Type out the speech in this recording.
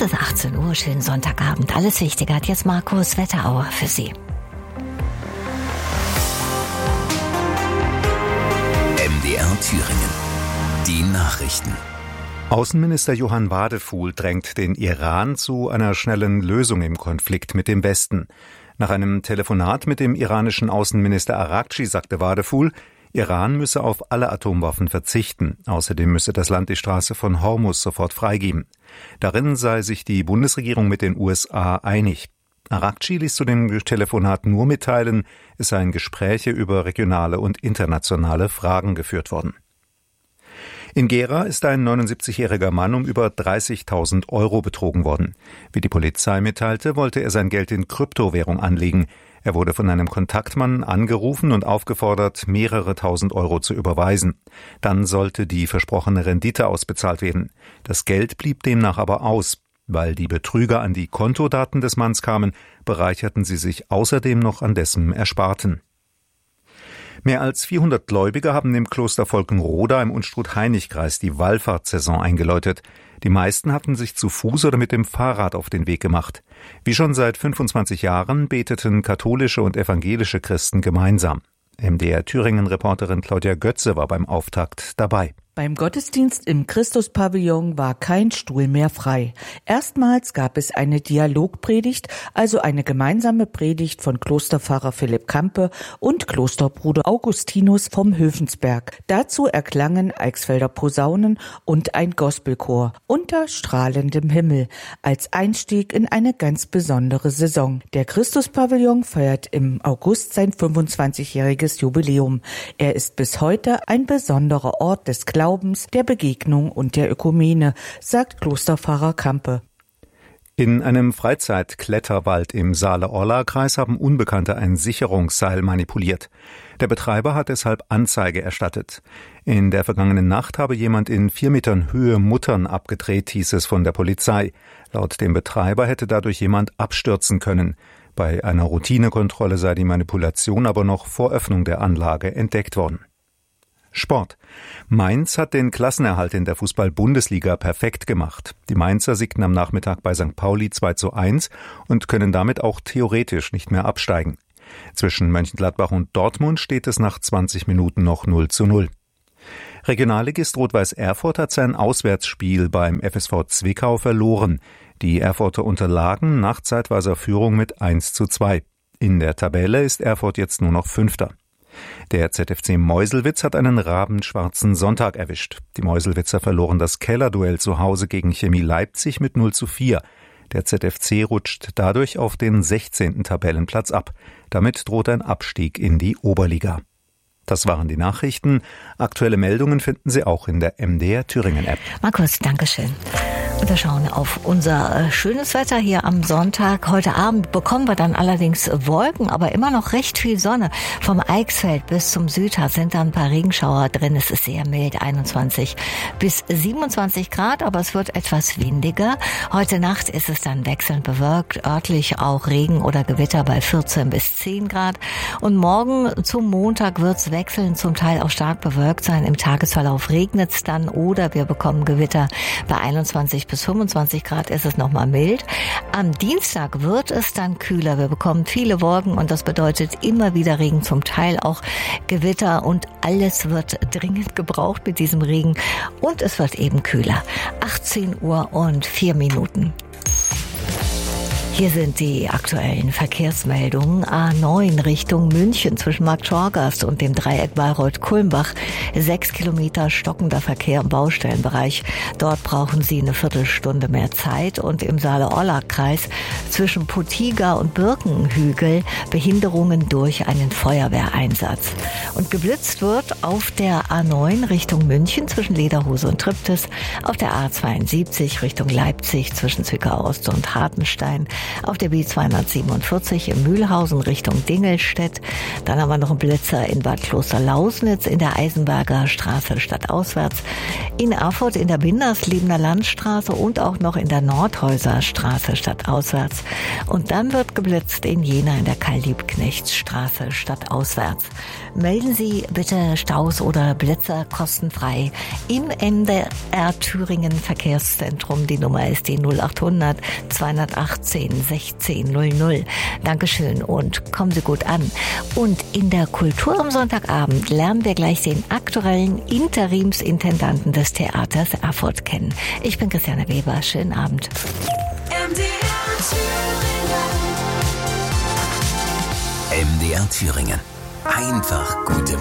ist 18 Uhr, schönen Sonntagabend. Alles Wichtige hat jetzt Markus Wetterauer für Sie. MDR Thüringen. Die Nachrichten. Außenminister Johann Wadefuhl drängt den Iran zu einer schnellen Lösung im Konflikt mit dem Westen. Nach einem Telefonat mit dem iranischen Außenminister Araghchi sagte Wadefuhl, Iran müsse auf alle Atomwaffen verzichten. Außerdem müsse das Land die Straße von Hormuz sofort freigeben. Darin sei sich die Bundesregierung mit den USA einig. Araghchi ließ zu dem Telefonat nur mitteilen, es seien Gespräche über regionale und internationale Fragen geführt worden. In Gera ist ein 79-jähriger Mann um über 30.000 € betrogen worden. Wie die Polizei mitteilte, wollte er sein Geld in Kryptowährung anlegen. Er wurde von einem Kontaktmann angerufen und aufgefordert, mehrere tausend Euro zu überweisen. Dann sollte die versprochene Rendite ausbezahlt werden. Das Geld blieb demnach aber aus. Weil die Betrüger an die Kontodaten des Manns kamen, bereicherten sie sich außerdem noch an dessen Ersparten. Mehr als 400 Gläubige haben im Kloster Volkenroda im Unstrut-Hainich-Kreis die Wallfahrtssaison eingeläutet. Die meisten hatten sich zu Fuß oder mit dem Fahrrad auf den Weg gemacht. Wie schon seit 25 Jahren beteten katholische und evangelische Christen gemeinsam. MDR-Thüringen-Reporterin Claudia Götze war beim Auftakt dabei. Beim Gottesdienst im Christuspavillon war kein Stuhl mehr frei. Erstmals gab es eine Dialogpredigt, also eine gemeinsame Predigt von Klosterpfarrer Philipp Kampe und Klosterbruder Augustinus vom Höfensberg. Dazu erklangen Eichsfelder Posaunen und ein Gospelchor unter strahlendem Himmel als Einstieg in eine ganz besondere Saison. Der Christuspavillon feiert im August sein 25-jähriges Jubiläum. Er ist bis heute ein besonderer Ort des Glaubens, der Begegnung und der Ökumene, sagt Klosterpfarrer Kampe. In einem Freizeitkletterwald im Saale-Orla-Kreis haben Unbekannte ein Sicherungsseil manipuliert. Der Betreiber hat deshalb Anzeige erstattet. In der vergangenen Nacht habe jemand in 4 Metern Höhe Muttern abgedreht, hieß es von der Polizei. Laut dem Betreiber hätte dadurch jemand abstürzen können. Bei einer Routinekontrolle sei die Manipulation aber noch vor Öffnung der Anlage entdeckt worden. Sport. Mainz hat den Klassenerhalt in der Fußball-Bundesliga perfekt gemacht. Die Mainzer siegten am Nachmittag bei St. Pauli 2:1 und können damit auch theoretisch nicht mehr absteigen. Zwischen Mönchengladbach und Dortmund steht es nach 20 Minuten noch 0:0. Regionalligist Rot-Weiß Erfurt hat sein Auswärtsspiel beim FSV Zwickau verloren. Die Erfurter unterlagen nach zeitweiser Führung mit 1:2. In der Tabelle ist Erfurt jetzt nur noch Fünfter. Der ZFC Meuselwitz hat einen rabenschwarzen Sonntag erwischt. Die Meuselwitzer verloren das Kellerduell zu Hause gegen Chemie Leipzig mit 0:4. Der ZFC rutscht dadurch auf den 16. Tabellenplatz ab. Damit droht ein Abstieg in die Oberliga. Das waren die Nachrichten. Aktuelle Meldungen finden Sie auch in der MDR Thüringen App. Markus, Dankeschön. Und wir schauen auf unser schönes Wetter hier am Sonntag. Heute Abend bekommen wir dann allerdings Wolken, aber immer noch recht viel Sonne. Vom Eichsfeld bis zum Südharz sind da ein paar Regenschauer drin. Es ist sehr mild, 21 bis 27 Grad, aber es wird etwas windiger. Heute Nacht ist es dann wechselnd bewölkt, örtlich auch Regen oder Gewitter bei 14 bis 10 Grad. Und morgen zum Montag wird es wechselnd, zum Teil auch stark bewölkt sein. Im Tagesverlauf regnet es dann oder wir bekommen Gewitter bei 21 bis 25 Grad ist es nochmal mild. Am Dienstag wird es dann kühler. Wir bekommen viele Wolken und das bedeutet immer wieder Regen, zum Teil auch Gewitter und alles wird dringend gebraucht mit diesem Regen und es wird eben kühler. 18:04 Hier sind die aktuellen Verkehrsmeldungen. A9 Richtung München zwischen Marktschorgast und dem Dreieck Bayreuth-Kulmbach. 6 Kilometer stockender Verkehr im Baustellenbereich. Dort brauchen Sie eine Viertelstunde mehr Zeit. Und im Saale-Orla-Kreis zwischen Potiga und Birkenhügel Behinderungen durch einen Feuerwehreinsatz. Und geblitzt wird auf der A9 Richtung München zwischen Lederhose und Triptis. Auf der A72 Richtung Leipzig zwischen Zwickau Ost und Hartenstein. auf der B247 in Mühlhausen Richtung Dingelstedt. Dann haben wir noch einen Blitzer in Bad Klosterlausnitz in der Eisenberger Straße stadtauswärts, in Erfurt in der Bindersliebener Landstraße und auch noch in der Nordhäuser Straße stadtauswärts. Und dann wird geblitzt in Jena in der Karl-Liebknechts-Straße stadtauswärts. Melden Sie bitte Staus oder Blitzer kostenfrei im MDR Thüringen Verkehrszentrum. Die Nummer ist die 0800 218 1600. Dankeschön und kommen Sie gut an. Und in der Kultur am Sonntagabend lernen wir gleich den aktuellen Interimsintendanten des Theaters Erfurt kennen. Ich bin Christiane Weber. Schönen Abend. MDR Thüringen. Einfach gute